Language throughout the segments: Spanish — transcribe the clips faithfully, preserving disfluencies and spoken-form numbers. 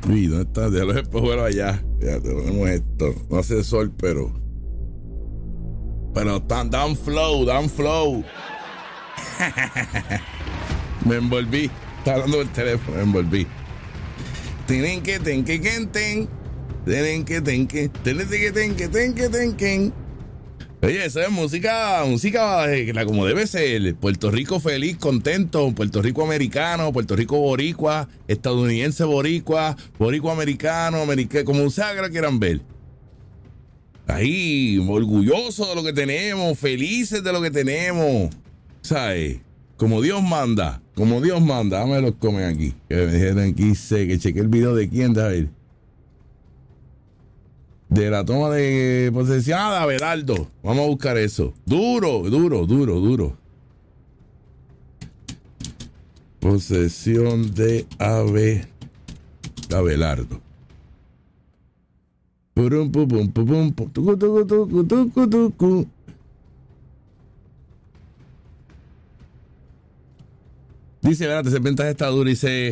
Uy, ¿dónde está? Ya los espejuelos allá. Ya tenemos esto. No hace sol, pero. Pero están down flow, down flow. Me envolví. Está hablando del teléfono, me envolví. Tienen que, ten que, ten, ten. Tienen que, ten que, tienen que, ten que, ten que, ten que. Oye, eso es música, música la como debe ser. Puerto Rico feliz, contento. Puerto Rico americano, Puerto Rico boricua, estadounidense boricua, boricua americano, americano, como ustedes lo quieran ver. Ahí, orgullosos de lo que tenemos, felices de lo que tenemos. ¿Sabes? Como Dios manda, como Dios manda. Dame los comen aquí. Que me dijeron aquí, sé que chequé el video de quién, a ver. De la toma de posesión de Abelardo. Vamos a buscar eso. Duro, duro, duro, duro. Posesión de Ave Abelardo. Purum, pum, pum, pum, pum, tucu, tucu, tucu, tucu, tucu. Dice, espérate, ese ventaja está duro. Dice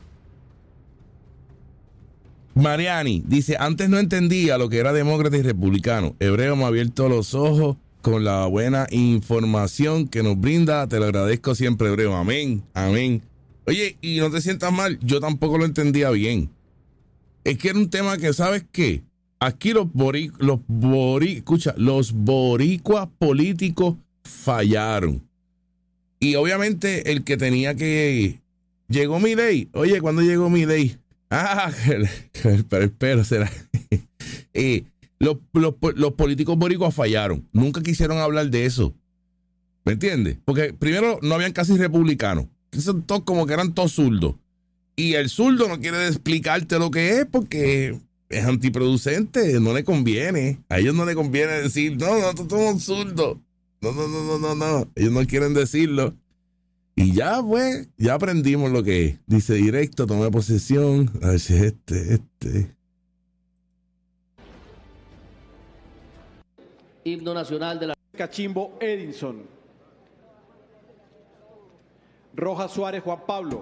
Mariani, dice, antes no entendía lo que era demócrata y republicano. Hebreo me ha abierto los ojos con la buena información que nos brinda. Te lo agradezco siempre, Hebreo. Amén, amén. Oye, y no te sientas mal, yo tampoco lo entendía bien. Es que era un tema que, ¿sabes qué? Aquí los boricuas, los bori, escucha, los boricuas políticos fallaron. Y obviamente el que tenía que... Llegó Milei. Oye, ¿cuándo llegó Milei? Ah, pero espero, será. eh, los, los, los políticos boricuas fallaron. Nunca quisieron hablar de eso. ¿Me entiendes? Porque primero no habían casi republicanos. Son todos como que eran todos zurdos. Y el zurdo no quiere explicarte lo que es porque es antiproducente. No le conviene. A ellos no le conviene decir, no, nosotros somos zurdos. No, no, no, no, no, no. Ellos no quieren decirlo. Y ya, pues, ya aprendimos lo que es. Dice directo, tomé posesión. A ver si es este, este. Himno nacional de la... Cachimbo Edinson. Rojas Suárez Juan Pablo.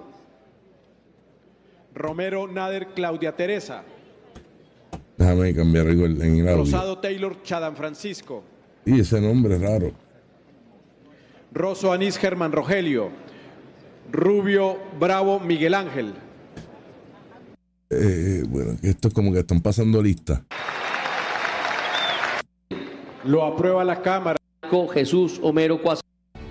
Romero Nader Claudia Teresa. Déjame cambiar algo en el audio. Rosado Taylor Chadan Francisco. Y ese nombre es raro. Rosso Anís Germán Rogelio. Rubio Bravo Miguel Ángel. Eh, bueno, esto es como que están pasando lista. Lo aprueba la Cámara. Con Jesús Homero Cuas.